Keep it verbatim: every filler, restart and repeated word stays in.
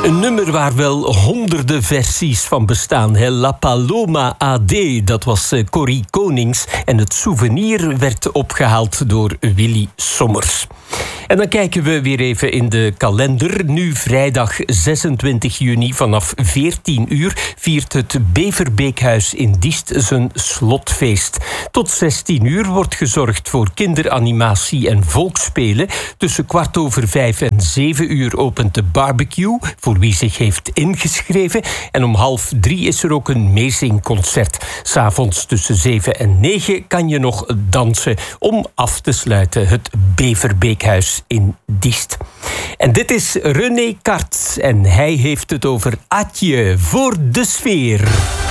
Een nummer waar wel honderden versies van bestaan. Hè? La Paloma A D, dat was uh, Corrie Konings. En het souvenir werd opgehaald door Willy Sommers. En dan kijken we weer even in de kalender. Nu vrijdag zesentwintig juni vanaf veertien uur viert het Beverbeekhuis in Diest zijn slotfeest. Tot zestien uur wordt gezorgd voor kinderanimatie en volksspelen. Tussen kwart over vijf en zeven uur opent de barbecue, voor wie zich heeft ingeschreven. En om half drie is er ook een meezingconcert. 'S Avonds tussen zeven en negen kan je nog dansen om af te sluiten het Beverbeekhuis in Diest. En dit is René Kart en hij heeft het over Atje voor de sfeer.